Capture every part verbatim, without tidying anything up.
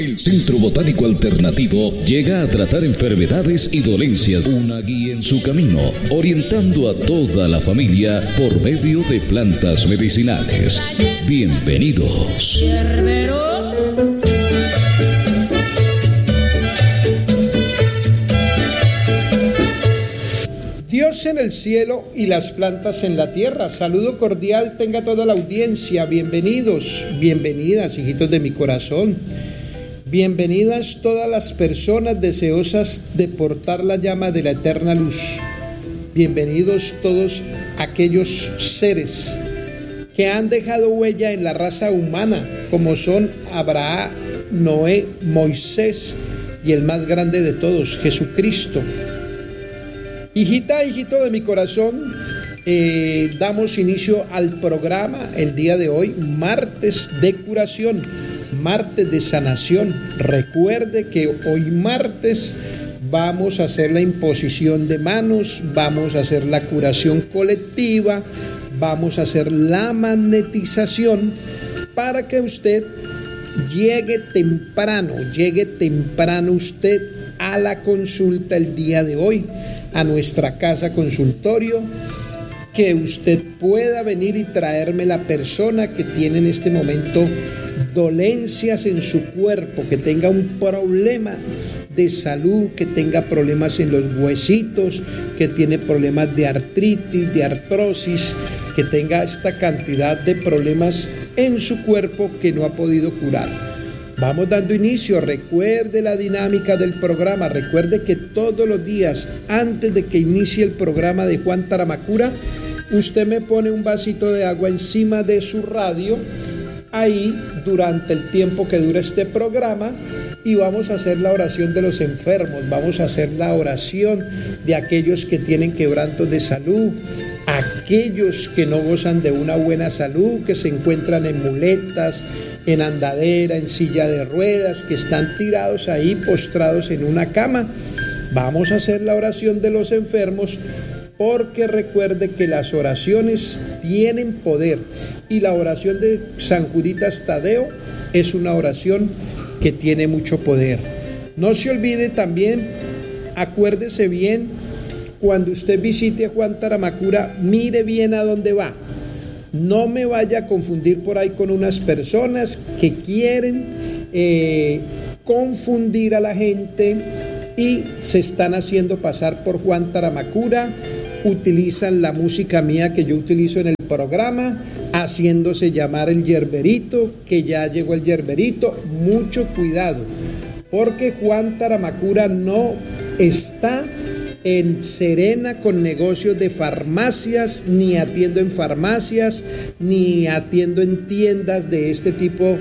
El Centro Botánico Alternativo llega a tratar enfermedades y dolencias, una guía en su camino, orientando a toda la familia por medio de plantas medicinales. Bienvenidos. Dios en el cielo y las plantas en la tierra. Saludo cordial tenga toda la audiencia. Bienvenidos, bienvenidas, hijitos de mi corazón. Bienvenidas todas las personas deseosas de portar la llama de la eterna luz. Bienvenidos todos aquellos seres que han dejado huella en la raza humana, como son Abraham, Noé, Moisés y el más grande de todos, Jesucristo. Hijita, hijito de mi corazón, eh, damos inicio al programa el día de hoy, martes de curación. Martes de sanación. Recuerde que hoy martes vamos a hacer la imposición de manos, vamos a hacer la curación colectiva, vamos a hacer la magnetización para que usted llegue temprano, llegue temprano usted a la consulta el día de hoy, a nuestra casa consultorio, que usted pueda venir y traerme la persona que tiene en este momento dolencias en su cuerpo, que tenga un problema de salud, que tenga problemas en los huesitos, que tiene problemas de artritis, de artrosis, que tenga esta cantidad de problemas en su cuerpo que no ha podido curar. Vamos dando inicio. Recuerde la dinámica del programa. Recuerde que todos los días, antes de que inicie el programa de Juan Taramacura, usted me pone un vasito de agua encima de su radio, ahí durante el tiempo que dura este programa, y vamos a hacer la oración de los enfermos, vamos a hacer la oración de aquellos que tienen quebrantos de salud, aquellos que no gozan de una buena salud, que se encuentran en muletas, en andadera, en silla de ruedas, que están tirados ahí, postrados en una cama. Vamos a hacer la oración de los enfermos, porque recuerde que las oraciones tienen poder, y la oración de San Juditas Tadeo es una oración que tiene mucho poder. No se olvide también, acuérdese bien, cuando usted visite a Juan Taramacura, mire bien a dónde va. No me vaya a confundir por ahí con unas personas que quieren eh, confundir a la gente y se están haciendo pasar por Juan Taramacura. Utilizan la música mía que yo utilizo en el programa, haciéndose llamar el yerberito, que ya llegó el yerberito. Mucho cuidado, porque Juan Taramacura no está en Serena con negocios de farmacias, ni atiendo en farmacias, ni atiendo en tiendas de este tipo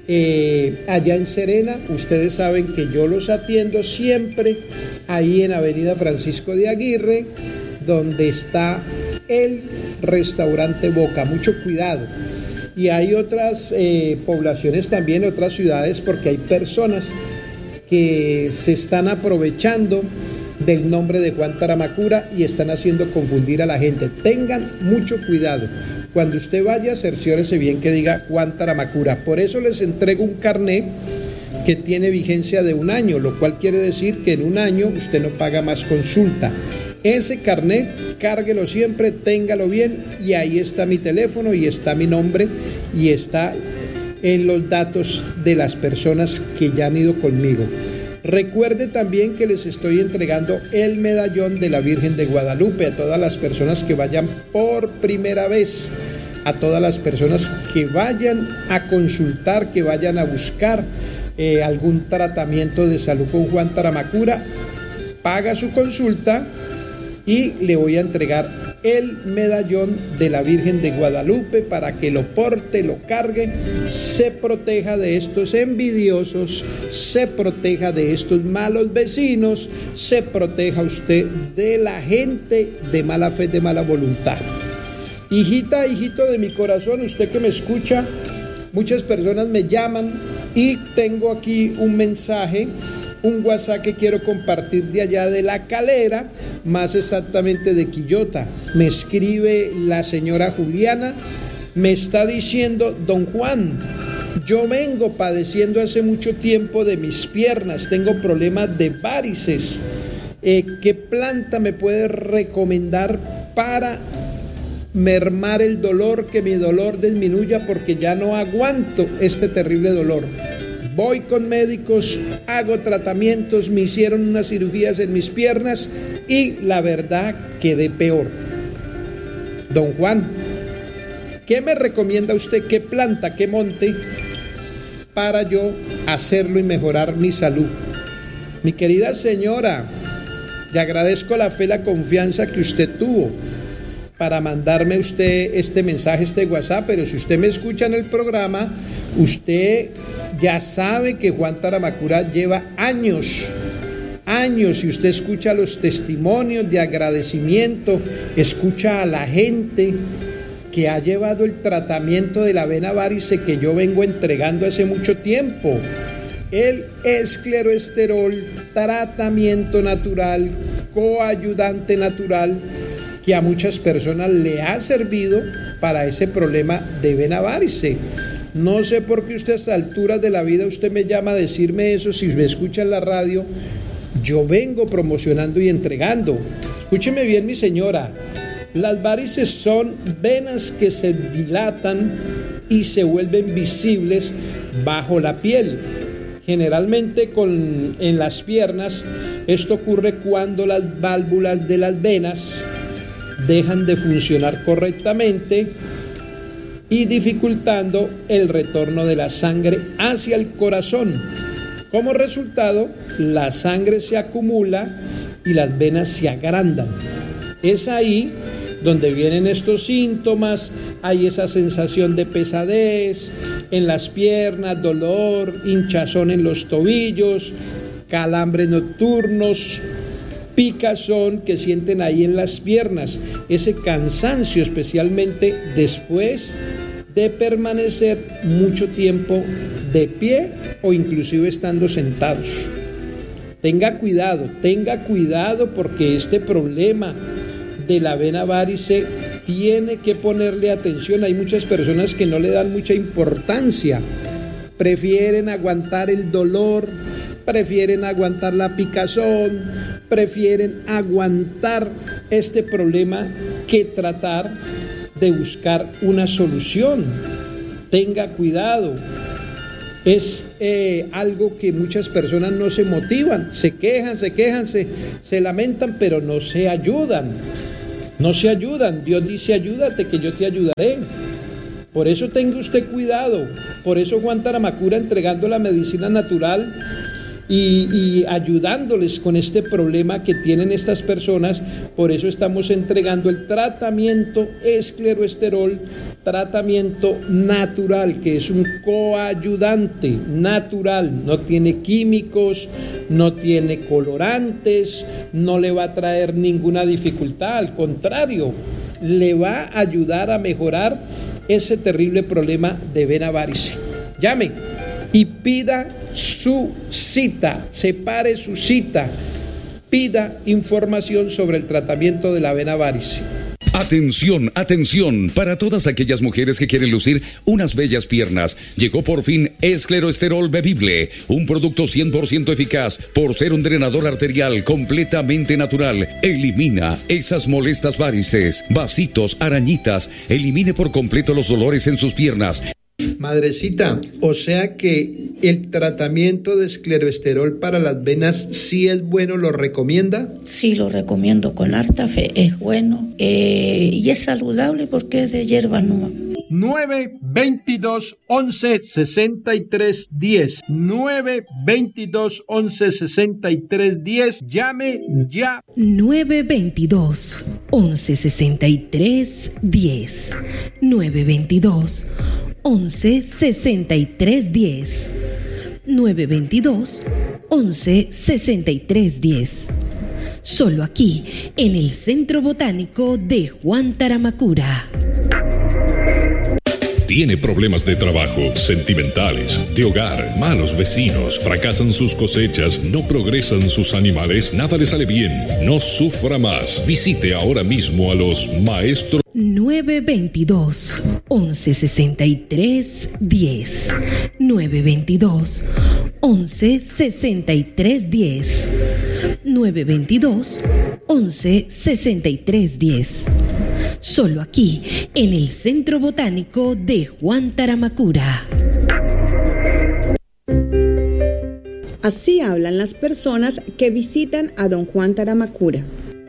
eh, allá en Serena. Ustedes saben que yo los atiendo siempre ahí en Avenida Francisco de Aguirre, donde está el restaurante Boca. Mucho cuidado. Y hay otras eh, poblaciones también, otras ciudades, porque hay personas que se están aprovechando del nombre de Juan Taramacura y están haciendo confundir a la gente. Tengan mucho cuidado. Cuando usted vaya, cerciórese bien que diga Juan Taramacura. Por eso les entrego un carnet que tiene vigencia de un año, lo cual quiere decir que en un año usted no paga más consulta. Ese carnet, cárguelo siempre, téngalo bien, y ahí está mi teléfono y está mi nombre y está en los datos de las personas que ya han ido conmigo. Recuerde también que les estoy entregando el medallón de la Virgen de Guadalupe a todas las personas que vayan por primera vez, a todas las personas que vayan a consultar, que vayan a buscar eh, algún tratamiento de salud con Juan Taramacura. Paga su consulta y le voy a entregar el medallón de la Virgen de Guadalupe para que lo porte, lo cargue, se proteja de estos envidiosos, se proteja de estos malos vecinos, se proteja usted de la gente de mala fe, de mala voluntad. Hijita, hijito de mi corazón, usted que me escucha, muchas personas me llaman y tengo aquí un mensaje, un WhatsApp que quiero compartir de allá de La Calera, más exactamente de Quillota. Me escribe la señora Juliana, me está diciendo: don Juan, Yo vengo padeciendo hace mucho tiempo de mis piernas, tengo problemas de varices. Eh, ¿Qué planta me puede recomendar para mermar el dolor, que mi dolor disminuya, porque ya no aguanto este terrible dolor? Voy con médicos, hago tratamientos, me hicieron unas cirugías en mis piernas y la verdad quedé peor. Don Juan, ¿qué me recomienda usted? ¿Qué planta, qué monte para yo hacerlo y mejorar mi salud? Mi querida señora, le agradezco la fe, la confianza que usted tuvo para mandarme usted este mensaje, este WhatsApp, pero si usted me escucha en el programa, usted ya sabe que Juan Taramacura lleva años, años, y usted escucha los testimonios de agradecimiento, escucha a la gente que ha llevado el tratamiento de la vena varice que yo vengo entregando hace mucho tiempo. El escleroesterol, tratamiento natural, coayudante natural, que a muchas personas le ha servido para ese problema de vena varice. No sé por qué usted a estas alturas de la vida usted me llama a decirme eso. Si me escucha en la radio, yo vengo promocionando y entregando. Escúcheme bien, mi señora, las varices son venas que se dilatan y se vuelven visibles bajo la piel. Generalmente con, en las piernas, esto ocurre cuando las válvulas de las venas dejan de funcionar correctamente y dificultando el retorno de la sangre hacia el corazón. Como resultado, la sangre se acumula y las venas se agrandan. Es ahí donde vienen estos síntomas. Hay esa sensación de pesadez en las piernas, dolor, hinchazón en los tobillos, calambres nocturnos, picazón que sienten ahí en las piernas, ese cansancio, especialmente después de permanecer mucho tiempo de pie o inclusive estando sentados. Tenga cuidado, tenga cuidado, porque este problema de la vena varice tiene que ponerle atención. Hay muchas personas que no le dan mucha importancia, prefieren aguantar el dolor, prefieren aguantar la picazón, prefieren aguantar este problema que tratar de buscar una solución. Tenga cuidado. Es eh, algo que muchas personas no se motivan, se quejan, se quejan, se, se lamentan, pero no se ayudan. No se ayudan. Dios dice: ayúdate que yo te ayudaré. Por eso tenga usted cuidado. Por eso Juan Taramacura, entregando la medicina natural y, y ayudándoles con este problema que tienen estas personas, por eso estamos entregando el tratamiento escleroesterol, tratamiento natural, que es un coayudante natural, no tiene químicos, no tiene colorantes, no le va a traer ninguna dificultad, al contrario, le va a ayudar a mejorar ese terrible problema de vena varice. Llame y pida su cita, separe su cita, pida información sobre el tratamiento de la vena varice. Atención, atención, para todas aquellas mujeres que quieren lucir unas bellas piernas, llegó por fin Escleroesterol Bebible, un producto cien por ciento eficaz por ser un drenador arterial completamente natural. Elimina esas molestas varices, vasitos, arañitas, elimine por completo los dolores en sus piernas. Madrecita, o sea que el tratamiento de escleroesterol para las venas sí es bueno, ¿lo recomienda? Sí, lo recomiendo con harta fe, es bueno eh, y es saludable porque es de hierba nueva. nueve veintidós once sesenta y tres diez nueve veintidós once sesenta y tres diez. Llame ya. nueve veintidós once sesenta y tres diez nueve veintidós once sesenta y tres diez nueve veintidós once sesenta y tres diez. Solo aquí en el Centro Botánico de Juan Taramacura. Tiene problemas de trabajo, sentimentales, de hogar, malos vecinos, fracasan sus cosechas, no progresan sus animales, nada le sale bien. No sufra más. Visite ahora mismo a los maestros. nueve veintidós once sesenta y tres diez. nueve veintidós once sesenta y tres diez. nueve veintidós once sesenta y tres diez. Solo aquí, en el Centro Botánico de Juan Taramacura. Así hablan las personas que visitan a don Juan Taramacura.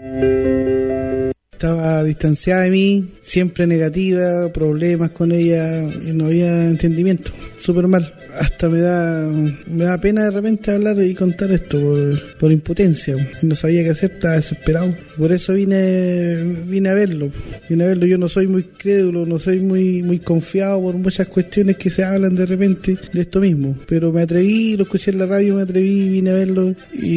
Estaba distanciada de mí, siempre negativa, problemas con ella, y no había entendimiento, súper mal. Hasta me da me da pena de repente hablar y contar esto por, por impotencia. No sabía qué hacer, estaba desesperado. Por eso vine vine a verlo. Vine a verlo. Yo no soy muy crédulo, no soy muy muy confiado por muchas cuestiones que se hablan de repente de esto mismo. Pero me atreví, lo escuché en la radio, me atreví, vine a verlo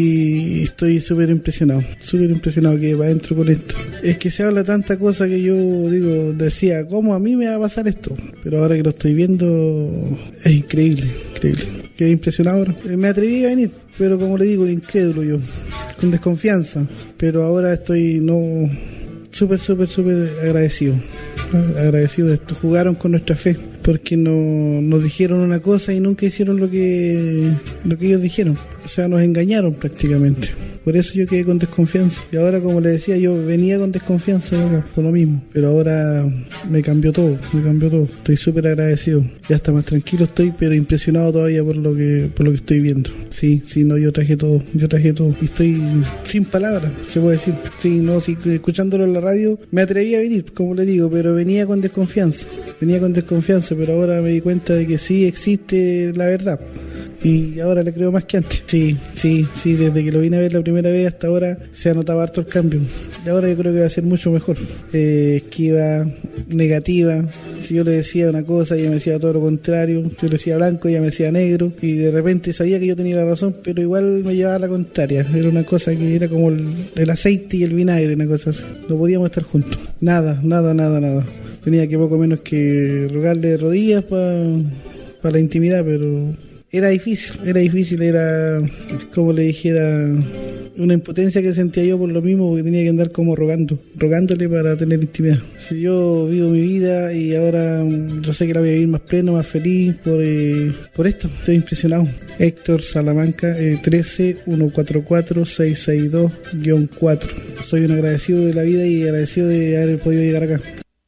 y estoy súper impresionado. Súper impresionado que va adentro con esto. Es que se habla tanta cosa que yo digo, decía, ¿cómo a mí me va a pasar esto? Pero ahora que lo estoy viendo, es increíble, increíble. Quedé impresionado ahora. Me atreví a venir, pero como le digo, incrédulo yo, con desconfianza. Pero ahora estoy no súper, súper, súper agradecido. Agradecido de esto. Jugaron con nuestra fe, porque no, nos dijeron una cosa y nunca hicieron lo que, lo que ellos dijeron. O sea, nos engañaron prácticamente. Por eso yo quedé con desconfianza. Y ahora, como le decía, yo venía con desconfianza de acá, por lo mismo. Pero ahora me cambió todo, me cambió todo. Estoy súper agradecido. Ya hasta más tranquilo estoy, pero impresionado todavía por lo que por lo que estoy viendo. Sí, sí, no, yo traje todo, yo traje todo. Y estoy sin palabras, se puede decir. Sí, no, sí, escuchándolo en la radio, me atreví a venir, como le digo, pero venía con desconfianza. Venía con desconfianza, pero ahora me di cuenta de que sí existe la verdad. Y ahora le creo más que antes. Sí, sí, sí, desde que lo vine a ver la primera vez hasta ahora se ha notado harto el cambio. Y ahora yo creo que va a ser mucho mejor. Eh, esquiva, negativa. Si yo le decía una cosa, ella me decía todo lo contrario. Yo le decía blanco, ella me decía negro. Y de repente sabía que yo tenía la razón, pero igual me llevaba a la contraria. Era una cosa que era como el, el aceite y el vinagre, una cosa así. No podíamos estar juntos. Nada, nada, nada, nada. Tenía que poco menos que rogarle de rodillas para pa la intimidad, pero... Era difícil, era difícil, era, como le dijera, una impotencia que sentía yo por lo mismo, porque tenía que andar como rogando, rogándole para tener intimidad. Si yo vivo mi vida y ahora yo sé que la voy a vivir más pleno, más feliz, por eh, por esto, estoy impresionado. Héctor Salamanca, eh, trece uno cuatro cuatro seis seis dos cuatro. Soy un agradecido de la vida y agradecido de haber podido llegar acá.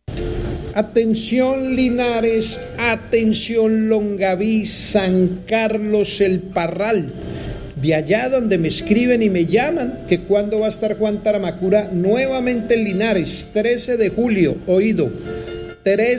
Atención Linares, atención Longaví, San Carlos el Parral, de allá donde me escriben y me llaman, que cuándo va a estar Juan Taramacura nuevamente en Linares, trece de julio, oído, trece